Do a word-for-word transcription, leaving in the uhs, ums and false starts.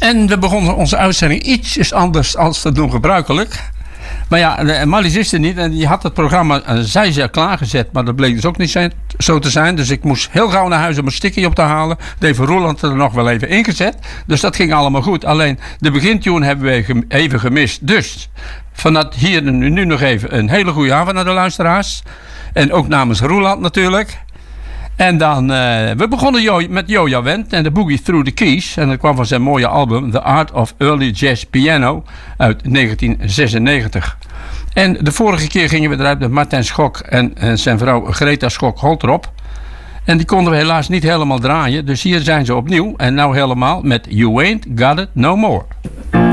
En we begonnen onze uitzending ietsjes anders als te doen gebruikelijk. Maar ja, Marlies is er niet en die had het programma, uh, zij ze klaargezet, maar dat bleek dus ook niet zijn, zo te zijn. Dus ik moest heel gauw naar huis om een stickje op te halen. Dave Roeland er nog wel even ingezet. Dus dat ging allemaal goed. Alleen de begintune hebben we gem- even gemist. Dus vanuit hier nu, nu nog even een hele goede avond naar de luisteraars. En ook namens Roeland natuurlijk. En dan, uh, we begonnen jo- met Joja Wendt en de Boogie Through the Keys. En dat kwam van zijn mooie album The Art of Early Jazz Piano uit negentien zesennegentig. En de vorige keer gingen we eruit met Martijn Schok en, en zijn vrouw Greta Schok-Holtrop. En die konden we helaas niet helemaal draaien. Dus hier zijn ze opnieuw en nou helemaal met You Ain't Got It No More.